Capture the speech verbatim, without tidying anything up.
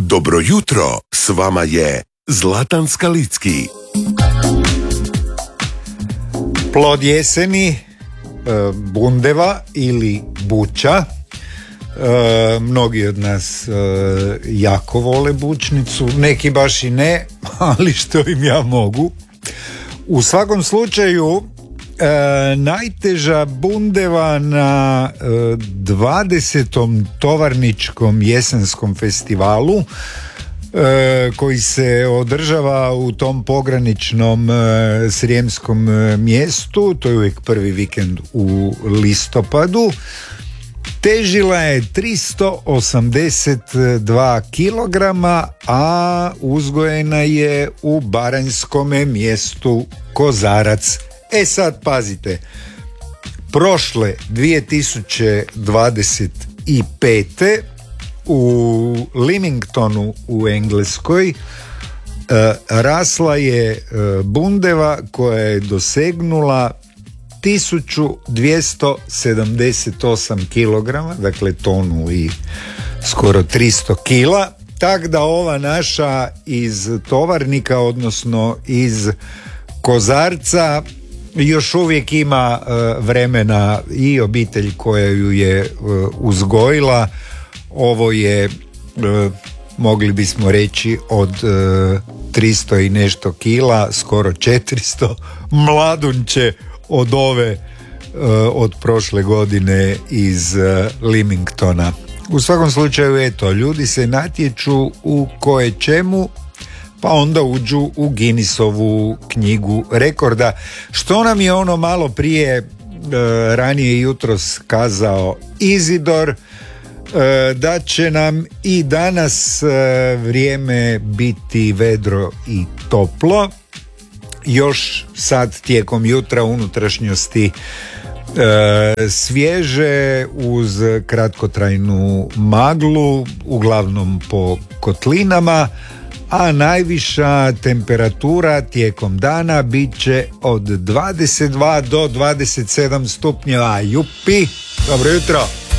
Dobro jutro, s vama je Zlatan Skalicki. Plod jeseni, bundeva ili buća. E, mnogi od nas e, jako vole bučnicu, neki baš i ne, ali što im ja mogu. U svakom slučaju e, najteža bundeva na e, dvadesetom tovarničkom jesenskom festivalu e, koji se održava u tom pograničnom e, srijemskom e, mjestu, to je uvijek prvi vikend u listopadu, težila je tristo osamdeset dva kilograma, a uzgojena je u baranjskome mjestu Kozarac. E sad pazite, prošle dvije tisuće dvadeset pete u Leamingtonu u Engleskoj e, rasla je e, bundeva koja je dosegnula tisuću dvjesto sedamdeset osam kilograma, dakle tonu i skoro tristo kila, tak da ova naša iz Tovarnika, odnosno iz Kozarca, još uvijek ima e, vremena i obitelj koja ju je e, uzgojila. Ovo je, e, mogli bismo reći, od e, tristo i nešto kila, skoro četiristo, mladunče od ove, od prošle godine iz Leamingtona. U svakom slučaju, eto, ljudi se natječu u koje čemu, pa onda uđu u Guinnessovu knjigu rekorda. Što nam je ono malo prije, ranije jutros kazao Izidor, da će nam i danas vrijeme biti vedro i toplo. Još sad tijekom jutra unutrašnjosti e, svježe uz kratkotrajnu maglu, uglavnom po kotlinama, a najviša temperatura tijekom dana bit će od dvadeset dva do dvadeset sedam stupnjeva. Jupi, dobro jutro!